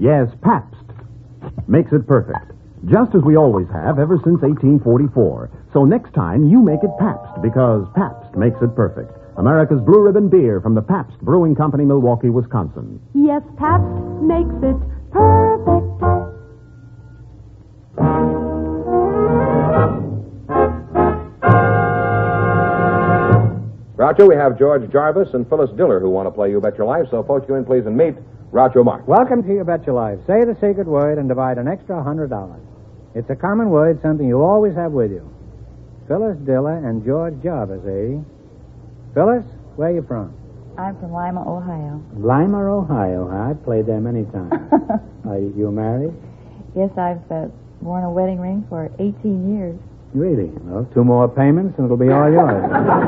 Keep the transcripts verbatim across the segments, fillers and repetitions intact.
Yes, Pabst. Makes it perfect. Just as we always have ever since eighteen forty-four. So next time, you make it Pabst, because Pabst makes it perfect. America's Blue Ribbon beer from the Pabst Brewing Company, Milwaukee, Wisconsin. Yes, Pabst makes it perfect. Groucho, we have George Jarvis and Phyllis Diller who want to play You Bet Your Life, so folks, you in, please, and meet Groucho Marx. Welcome to You Bet Your Life. Say the secret word and divide an extra one hundred dollars. It's a common word, something you always have with you. Phyllis Diller and George Jarvis, eh? Phyllis, where are you from? I'm from Lima, Ohio. Lima, Ohio. I've played there many times. Are you married? Yes, I've uh, worn a wedding ring for eighteen years. Really? Well, two more payments and it'll be all yours.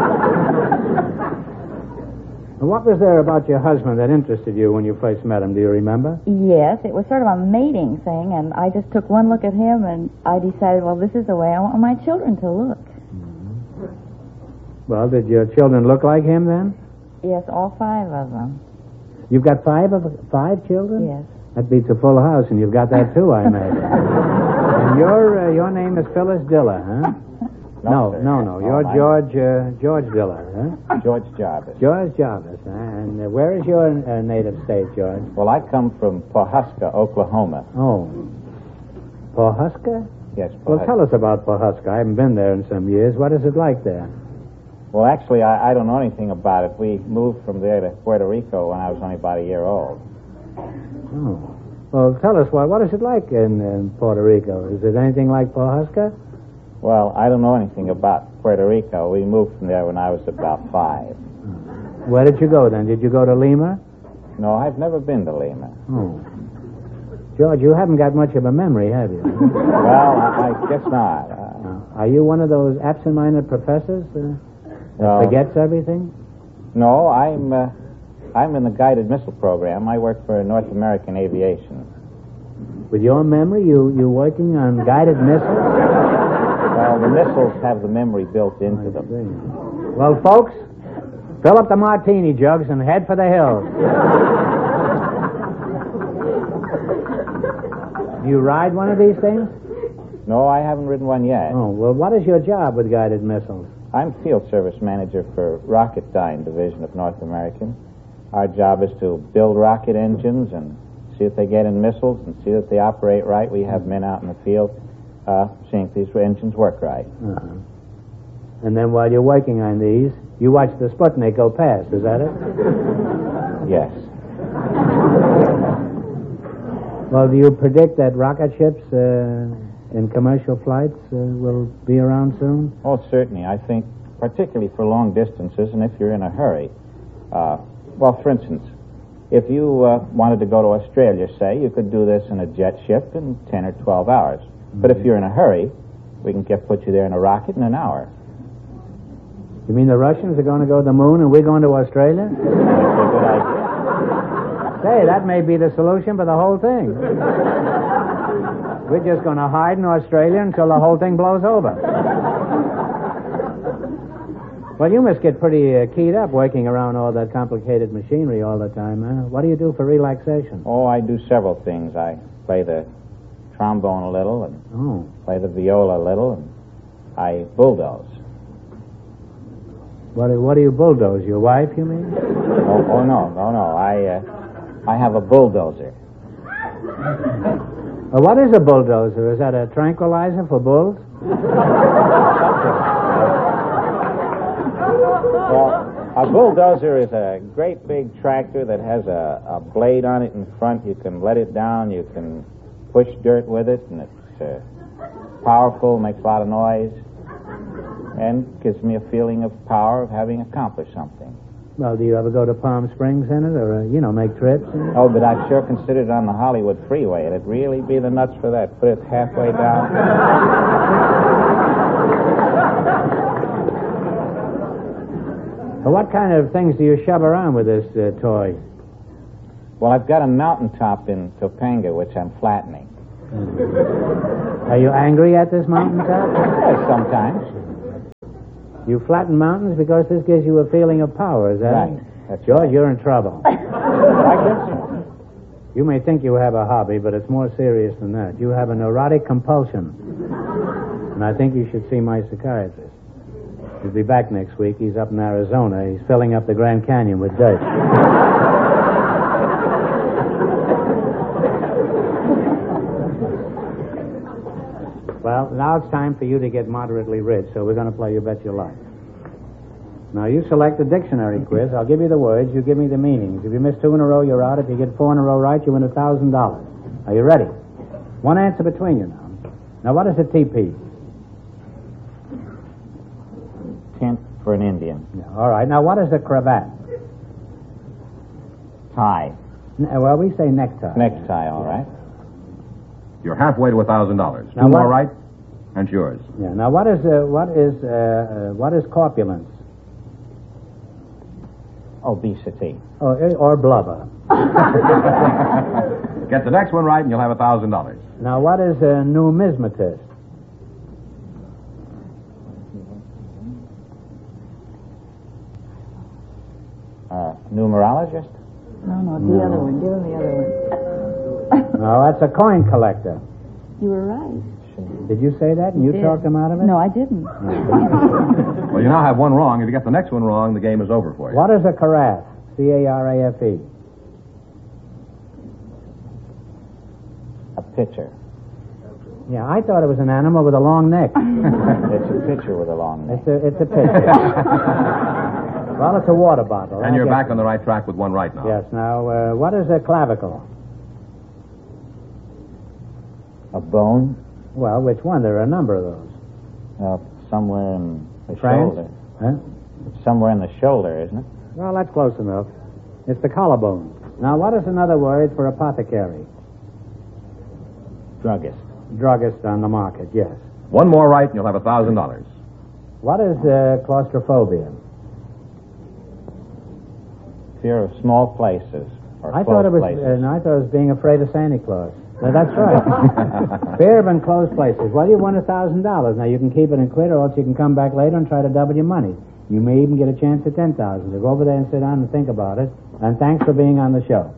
What was there about your husband that interested you when you first met him? Do you remember? Yes, it was sort of a mating thing, and I just took one look at him, and I decided, well, this is the way I want my children to look. Mm-hmm. Well, did your children look like him then? Yes, all five of them. You've got five of five children? Yes. That beats a full house, and you've got that too, I imagine. And your uh, your name is Phyllis Diller, huh? No, no, no. no. You're oh, George uh, George Diller, huh? George Jarvis. George Jarvis, huh? And uh, where is your uh, native state, George? Well, I come from Pawhuska, Oklahoma. Oh. Pawhuska? Yes, Pawhuska. Well, tell us about Pawhuska. I haven't been there in some years. What is it like there? Well, actually, I, I don't know anything about it. We moved from there to Puerto Rico when I was only about a year old. Oh. Well, tell us, what, what is it like in, in Puerto Rico? Is it anything like Pawhuska? Well, I don't know anything about Puerto Rico. We moved from there when I was about five. Where did you go then? Did you go to Lima? No, I've never been to Lima. Oh. George, you haven't got much of a memory, have you? Well, I, I guess not. Uh, Are you one of those absent-minded professors uh, that well, forgets everything? No, I'm uh, I'm in the guided missile program. I work for North American Aviation. With your memory, you you working on guided missiles? Well, the missiles have the memory built into I them. See. Well, folks, fill up the martini jugs and head for the hills. Do you ride one of these things? No, I haven't ridden one yet. Oh, well, what is your job with guided missiles? I'm field service manager for Rocketdyne Division of North American. Our job is to build rocket engines and see if they get in missiles and see that they operate right. We have men out in the field uh, seeing if these engines work right. Uh-huh. And then while you're working on these, you watch the Sputnik go past, is that it? Yes. Well, do you predict that rocket ships uh, in commercial flights uh, will be around soon? Oh, certainly. I think particularly for long distances and if you're in a hurry. Uh, well, for instance, if you uh, wanted to go to Australia, say, you could do this in a jet ship in ten or twelve hours. Mm-hmm. But if you're in a hurry, we can get put you there in a rocket in an hour. You mean the Russians are going to go to the moon and we're going to Australia? That's a good idea. Say, that may be the solution for the whole thing. We're just going to hide in Australia until the whole thing blows over. Well, you must get pretty uh, keyed up working around all that complicated machinery all the time, huh? What do you do for relaxation? Oh, I do several things. I play the trombone a little and oh. play the viola a little, and I bulldoze. What do, what do you bulldoze? Your wife, you mean? Oh, oh no, no, no. I, uh, I have a bulldozer. Well, what is a bulldozer? Is that a tranquilizer for bulls? Well, a bulldozer is a great big tractor that has a, a blade on it in front. You can let it down. You can push dirt with it, and it's uh, powerful, makes a lot of noise, and gives me a feeling of power of having accomplished something. Well, do you ever go to Palm Springs in it, or, uh, you know, make trips? Oh, but I've sure considered it on the Hollywood freeway. It'd really be the nuts for that. Put it halfway down. Well, what kind of things do you shove around with this uh, toy? Well, I've got a mountaintop in Topanga, which I'm flattening. Mm. Are you angry at this mountaintop? Yes, sometimes. You flatten mountains because this gives you a feeling of power, is that right? Right. That's George, right. You're in trouble. I guess so. You may think you have a hobby, but it's more serious than that. You have a neurotic compulsion. And I think you should see my psychiatrist. He'll be back next week. He's up in Arizona. He's filling up the Grand Canyon with dirt. Well, now it's time for you to get moderately rich, so we're going to play You Bet Your Life. Now, you select the dictionary quiz. I'll give you the words. You give me the meanings. If you miss two in a row, you're out. If you get four in a row right, you win one thousand dollars. Are you ready? One answer between you now. Now, what is a teepee? Tent for an Indian. Yeah, all right. Now, what is a cravat? Tie. N- well, we say necktie. Necktie, all right. You're halfway to one thousand dollars. Two Now what- more right, and it's yours. Yeah. Now, what is uh, what is uh, uh, what is corpulence? Obesity. Or, or blubber? Get the next one right, and you'll have one thousand dollars. Now, what is a numismatist? Uh, numerologist? No, no, the other one. Give him the other one. No, that's a coin collector. You were right. Did you say that and you Did. talked him out of it? No, I didn't. Well, you now have one wrong. If you get the next one wrong, the game is over for you. What is a carafe? C A R A F E. A pitcher. Yeah, I thought it was an animal with a long neck. It's a pitcher with a long neck. It's a, it's a pitcher. Well, it's a water bottle. And I you're guess. back on the right track with one right now. Yes, now, uh, what is a clavicle? A bone? Well, which one? There are a number of those. Uh, somewhere in the France? shoulder. Huh? It's somewhere in the shoulder, isn't it? Well, that's close enough. It's the collarbone. Now, what is another word for apothecary? Druggist. Druggist on the market, yes. One more right, and you'll have one thousand dollars. What is uh, claustrophobia? Fear of small places. Or I close thought it was. places. Uh, no, I thought it was being afraid of Santa Claus. No, that's right. Fear of enclosed places. Well, you won a thousand dollars. Now you can keep it and quit, or else you can come back later and try to double your money. You may even get a chance at ten thousand. So go over there and sit down and think about it. And thanks for being on the show.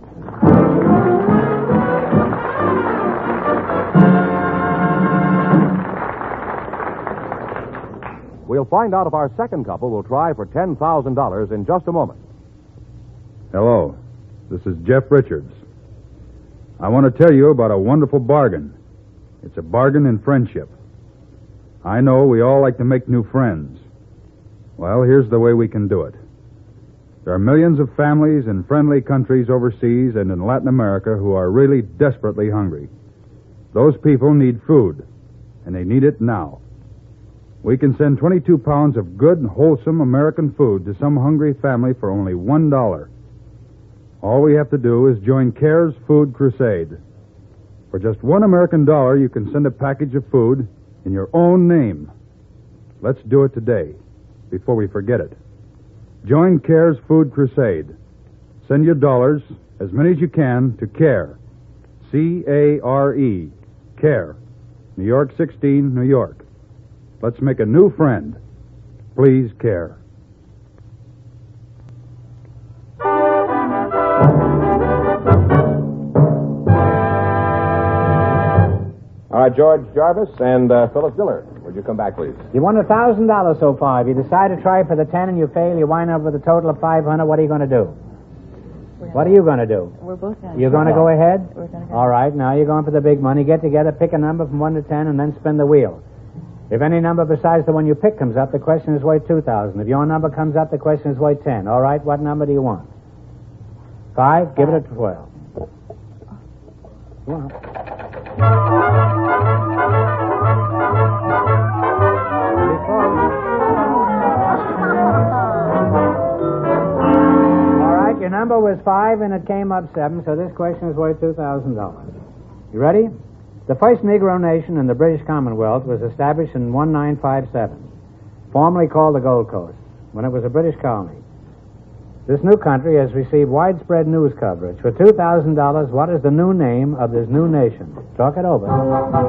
We'll find out if our second couple will try for ten thousand dollars in just a moment. Hello, this is Jeff Richards. I want to tell you about a wonderful bargain. It's a bargain in friendship. I know we all like to make new friends. Well, here's the way we can do it. There are millions of families in friendly countries overseas and in Latin America who are really desperately hungry. Those people need food, and they need it now. We can send twenty-two pounds of good and wholesome American food to some hungry family for only one dollar. All we have to do is join CARE's Food Crusade. For just one American dollar, you can send a package of food in your own name. Let's do it today, before we forget it. Join CARE's Food Crusade. Send your dollars, as many as you can, to CARE. C A R E. CARE. New York sixteen, New York. Let's make a new friend. Please, CARE. All right, George Jarvis and uh, Phyllis Diller. Would you come back, please? You won a thousand dollars so far. If you decide to try for the ten and you fail, you wind up with a total of five hundred. What are you going to do? What are you going to do? We're both going to You're going to go ahead? We're going to go. All right, now you're going for the big money. Get together, pick a number from one to ten, and then spin the wheel. If any number besides the one you pick comes up, the question is worth two thousand. If your number comes up, the question is worth ten. All right, what number do you want? Five? Give it a twelve. Come on. All right, your number was five, and it came up seven, so this question is worth two thousand dollars. You ready? The first Negro nation in the British Commonwealth was established in nineteen fifty-seven, formerly called the Gold Coast, when it was a British colony. This new country has received widespread news coverage. For two thousand dollars, what is the new name of this new nation? Talk it over.